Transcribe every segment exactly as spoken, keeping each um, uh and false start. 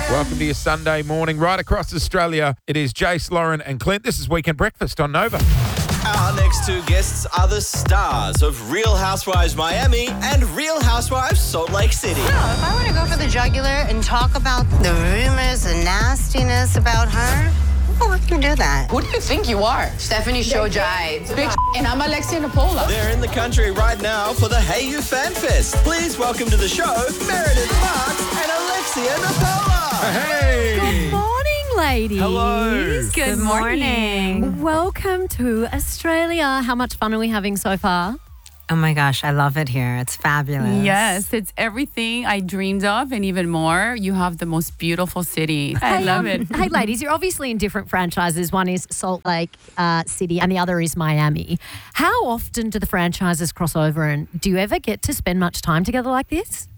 Welcome to your Sunday morning right across Australia. It is Jace, Lauren and Clint. This is Weekend Breakfast on Nova. Our next two guests are the stars of Real Housewives Miami and Real Housewives Salt Lake City. No, if I were to go for the jugular and talk about the rumors and nastiness about her, well, let you do that. Who do you think you are? Stephanie Shojai, bitch, and I'm Alexia Napola. They're in the country right now for the Hey You Fan Fest. Please welcome to the show, Meredith Marks and Alexia Napola. Hey! Good morning, ladies. Hello. Good, Good morning. morning. Welcome to Australia. How much fun are we having so far? Oh my gosh, I love it here. It's fabulous. Yes, it's everything I dreamed of and even more. You have the most beautiful city. I Hey, love um, it. Hey, ladies, you're obviously in different franchises. One is Salt Lake uh, City and the other is Miami. How often do the franchises cross over, and do you ever get to spend much time together like this?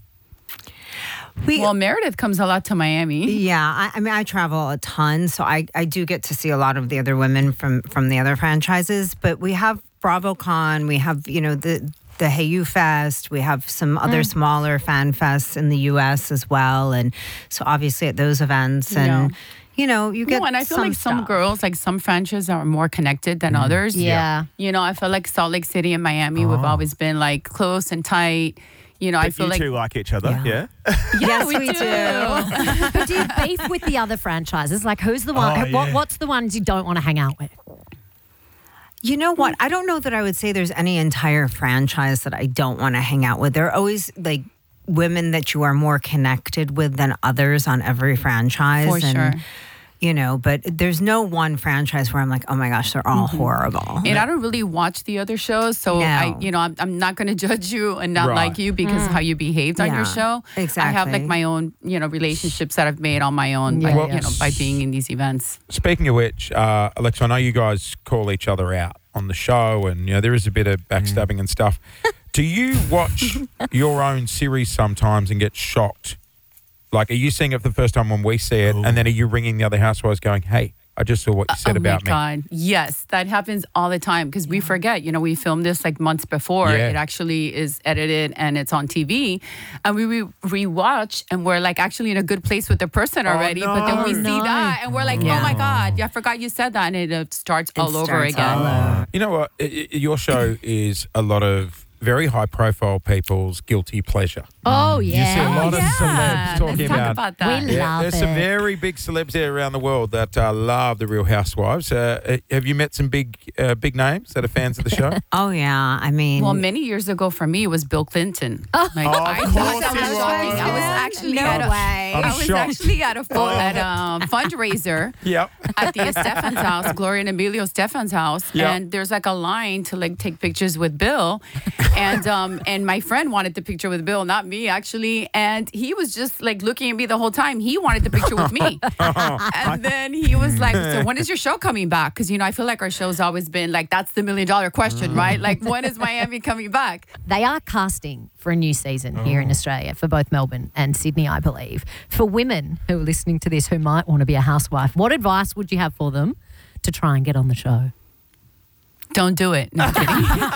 We, Well, Meredith comes a lot to Miami. yeah, I, I mean, I travel a ton, so I, I do get to see a lot of the other women from, from the other franchises. But we have BravoCon, we have, you know, the the Hey You Fest, we have some other smaller fan fests in the U S as well. And so obviously at those events and, Yeah. you know, you get No, and I feel some like some stuff. girls, like some franchises are more connected than others. Yeah. You know, I feel like Salt Lake City and Miami, we've always been like close and tight. You know, I But feel you like two like each other, yeah? yeah, Yes, we, we do. do. But do you beef with the other franchises? Like, who's the one? Oh, what, yeah. What's the ones you don't want to hang out with? You know what? I don't know that I would say there's any entire franchise that I don't want to hang out with. There are always like women that you are more connected with than others on every franchise. For and, sure. You know, but there's no one franchise where I'm like, oh my gosh, they're all horrible. And I don't really watch the other shows, so No. I, you know, I'm, I'm not going to judge you and not Right. like you because of how you behaved on Yeah, your show. I have like exactly. my own, you know, relationships that I've made on my own, by, Yeah, you yeah. know, by being in these events. Speaking of which, uh, Alexa, I know you guys call each other out on the show and, you know, there is a bit of backstabbing and stuff. Do you watch your own series sometimes and get shocked? Like, are you seeing it for the first time when we see it, and then are you ringing the other housewives going, hey, I just saw what you said oh about my me? God. Yes, that happens all the time because we forget, you know, we filmed this like months before. Yeah. It actually is edited and it's on T V. And we re- rewatch and we're like actually in a good place with the person already. But then we no. see that and we're like, Yeah. oh my God, yeah, I forgot you said that. And it uh, starts all over starts again. all over. You know what? I- I- your show is a lot of very high-profile people's guilty pleasure. Oh, You see a yeah. lot of Yeah, celebs talking let's talk about, about that. We Yeah, love there's it. some very big celebs there around the world that uh, love the Real Housewives. Uh, uh, have you met some big, uh, big names that are fans of the show? Oh, yeah. I mean, Well, many years ago for me, it was Bill Clinton. Like, Oh, I of thought course that it was was. shocking. I was actually No at a, way. I'm I was shocked. actually at a, fu- at a fundraiser Yep. at the Stefan's house, Gloria and Emilio Stefan's house, Yeah. and there's like a line to like take pictures with Bill, and um and my friend wanted the picture with Bill, not me actually, and he was just like looking at me the whole time. He wanted the picture with me, and then he was like, "So when is your show coming back?" Because you know I feel like our show's always been like that's the million dollar question, right? Like when is Miami coming back? They are casting for a new season here in Australia for both Melbourne and Sydney, I believe. For women who are listening to this who might want to be a housewife, what advice would you have for them to try and get on the show? Don't do it. No, I'm kidding.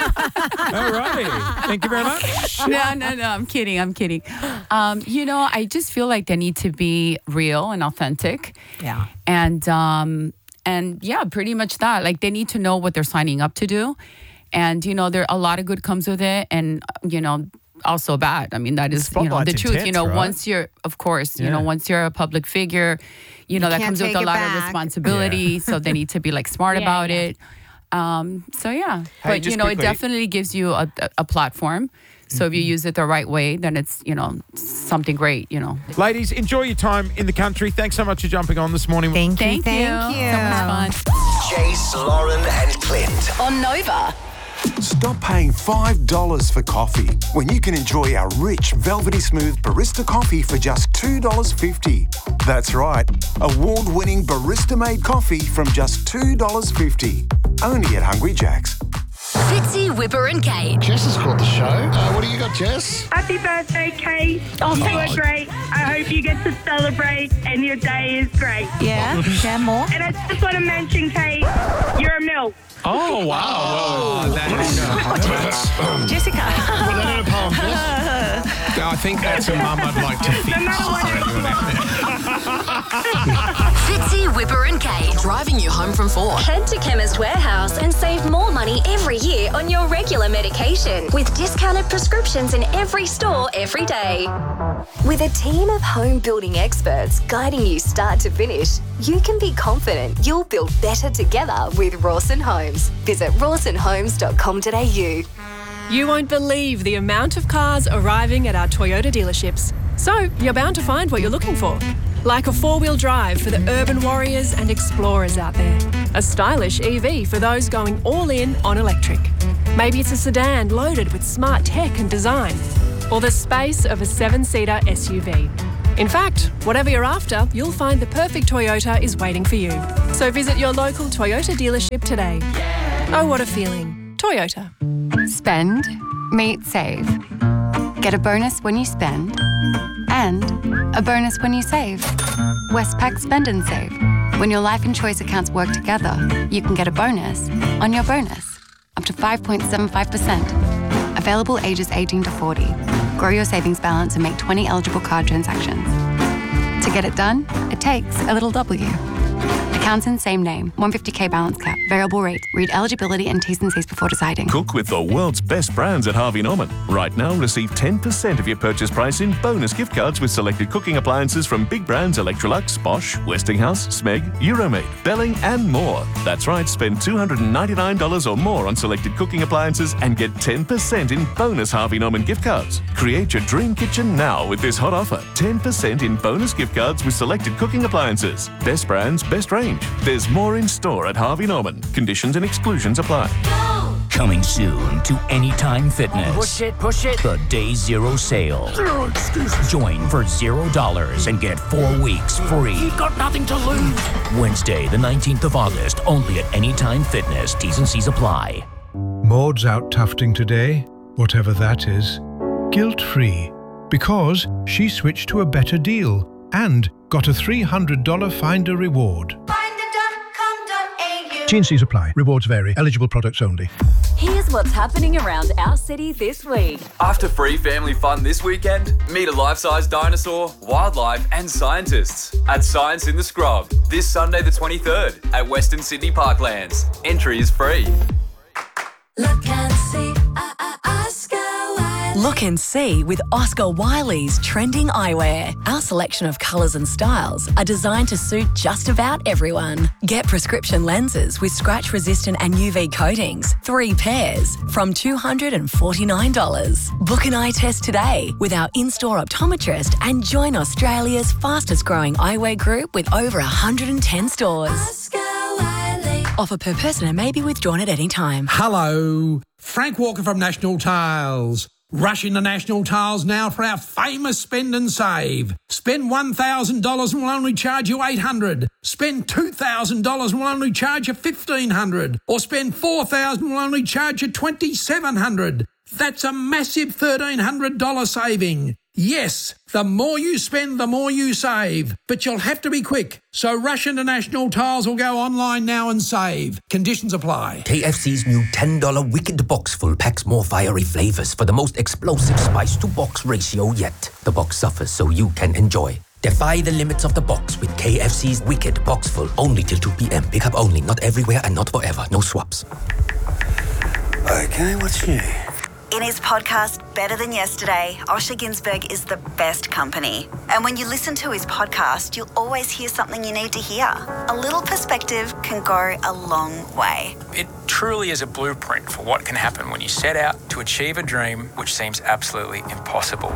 All right. Thank you very much. no, no, no. I'm kidding. I'm kidding. Um, you know, I just feel like they need to be real and authentic. yeah. And um, and yeah, pretty much that. Like they need to know what they're signing up to do. And you know, there a lot of good comes with it, and you know, also bad. I mean, that is you know the spotlight's truth. intense, you know, right? once you're, of course, you Yeah. know, once you're a public figure, you know that can't comes with take a it lot of back. responsibility. So they need to be like smart Yeah, about yeah. it. Um, so yeah, Hey, but you just know, quickly- it definitely gives you a, a platform. So if you use it the right way, then it's you know something great. You know. Ladies, enjoy your time in the country. Thanks so much for jumping on this morning. Thank you. Thank, Thank you. you. So much fun. Jace, Lauren and Clint. On Nova. Stop paying five dollars for coffee when you can enjoy our rich, velvety smooth barista coffee for just two dollars fifty. That's right, award-winning barista-made coffee from just two dollars fifty. Only at Hungry Jack's. Fitzy, Whipper and Kate. Jess has called the show. Uh, what do you got, Jess? Happy birthday, Kate. Oh, You thank are you. great. I hope you get to celebrate and your day is great. Yeah. Share more. And I just want to mention, Kate, you're a milk. Oh, wow. Well, that is Jessica. Put that in a poem, Jess. I think that's a mum I'd like to No matter what it looks like. Fitzy, Whipper and Kate. Driving you home from four. Head to Chemist Warehouse and save more money every year on your regular medication with discounted prescriptions in every store every day. With a team of home building experts guiding you start to finish, you can be confident you'll build better together with Rawson Homes. Visit rawson homes dot com dot a u. You won't believe the amount of cars arriving at our Toyota dealerships. So you're bound to find what you're looking for. Like a four-wheel drive for the urban warriors and explorers out there. A stylish E V for those going all in on electric. Maybe it's a sedan loaded with smart tech and design. Or the space of a seven-seater S U V. In fact, whatever you're after, you'll find the perfect Toyota is waiting for you. So visit your local Toyota dealership today. Oh, what a feeling. Toyota. Spend, meet, save. Get a bonus when you spend and a bonus when you save. Westpac Spend and Save. When your life and choice accounts work together, you can get a bonus on your bonus, up to five point seven five percent. Available ages eighteen to forty. Grow your savings balance and make twenty eligible card transactions. To get it done, it takes a little W. Accounts in same name. one hundred fifty k balance cap. Variable rate. Read eligibility and T's and C's before deciding. Cook with the world's best brands at Harvey Norman. Right now, receive ten percent of your purchase price in bonus gift cards with selected cooking appliances from big brands Electrolux, Bosch, Westinghouse, Smeg, Euromade, Belling and more. That's right, spend two hundred ninety-nine dollars or more on selected cooking appliances and get ten percent in bonus Harvey Norman gift cards. Create your dream kitchen now with this hot offer. ten percent in bonus gift cards with selected cooking appliances. Best brands, best range. There's more in store at Harvey Norman. Conditions and exclusions apply. Coming soon to Anytime Fitness. Push it, push it. The Day Zero Sale. Zero excuses. Join for zero dollars and get four weeks free. You've got nothing to lose. Wednesday, the nineteenth of August, only at Anytime Fitness. T's and C's apply. Maud's out tufting today, whatever that is, guilt-free, because she switched to a better deal and got a three hundred dollars Finder reward. T and C's apply. Rewards vary. Eligible products only. Here's what's happening around our city this week. After free family fun this weekend, meet a life-size dinosaur, wildlife and scientists at Science in the Scrub this Sunday the twenty-third at Western Sydney Parklands. Entry is free. Look and see, uh, uh, Oscar Wilde. Look and see with Oscar Wiley's trending eyewear. Our selection of colours and styles are designed to suit just about everyone. Get prescription lenses with scratch-resistant and U V coatings, three pairs, from two hundred forty-nine dollars. Book an eye test today with our in-store optometrist and join Australia's fastest-growing eyewear group with over one hundred ten stores. Oscar Wiley. Offer per person and may be withdrawn at any time. Hello, Frank Walker from National Tiles. Rush into National Tiles now for our famous spend and save. Spend one thousand dollars and we'll only charge you eight hundred dollars. Spend two thousand dollars and we'll only charge you fifteen hundred dollars. Or spend four thousand dollars and we'll only charge you twenty-seven hundred dollars. That's a massive thirteen hundred dollars saving. Yes, the more you spend, the more you save. But you'll have to be quick. So rush into National Tiles or go online now and save. Conditions apply. K F C's new ten dollars Wicked Box Full packs more fiery flavours for the most explosive spice-to-box ratio yet. The box suffers so you can enjoy. Defy the limits of the box with K F C's Wicked Box Full. Only till two p.m. Pick up only, not everywhere and not forever. No swaps. Okay, what's new? In his podcast, Better Than Yesterday, Osher Günsberg is the best company. And when you listen to his podcast, you'll always hear something you need to hear. A little perspective can go a long way. It truly is a blueprint for what can happen when you set out to achieve a dream which seems absolutely impossible.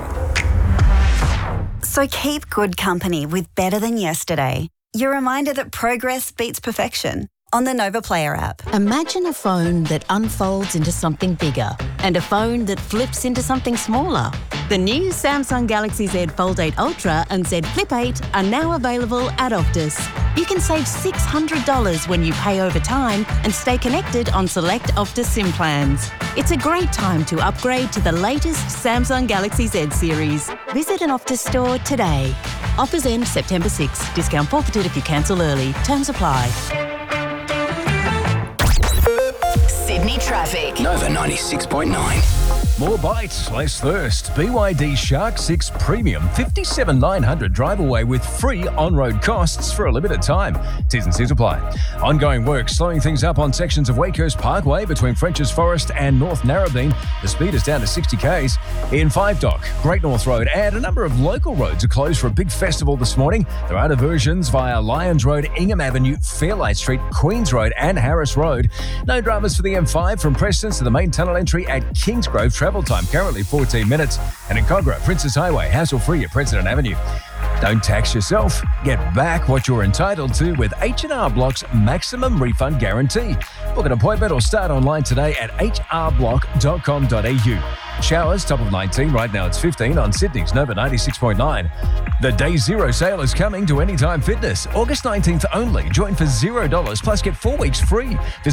So keep good company with Better Than Yesterday. Your reminder that progress beats perfection. On the Nova Player app. Imagine a phone that unfolds into something bigger and a phone that flips into something smaller. The new Samsung Galaxy Z Fold eight Ultra and Z Flip eight are now available at Optus. You can save six hundred dollars when you pay over time and stay connected on select Optus SIM plans. It's a great time to upgrade to the latest Samsung Galaxy Z series. Visit an Optus store today. Offers end September sixth. Discount forfeited if you cancel early. Terms apply. Sydney traffic. Nova ninety-six point nine. More bites, less thirst. B Y D Shark six Premium, fifty-seven thousand nine hundred drive away with free on-road costs for a limited time. T's and C's apply. Ongoing work slowing things up on sections of Wakehurst Parkway between French's Forest and North Narrabeen. The speed is down to sixty k's. In Five Dock, Great North Road and a number of local roads are closed for a big festival this morning. There are diversions via Lyons Road, Ingham Avenue, Fairlight Street, Queens Road and Harris Road. No dramas for the M five from Prestons to the main tunnel entry at Kingsgrove. Travel time currently fourteen minutes. And in Cogra, Princess Highway, hassle-free at President Avenue. Don't tax yourself. Get back what you're entitled to with H and R Block's Maximum Refund Guarantee. Book an appointment or start online today at h r block dot com dot a u. Showers, top of nineteen. Right now it's fifteen on Sydney's Nova ninety-six point nine. The Day Zero sale is coming to Anytime Fitness. August nineteenth only. Join for zero dollars plus get four weeks free. Visit